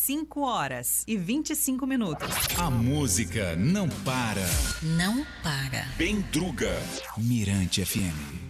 5h25. A música não para. Não para. Bem Druga. Mirante FM.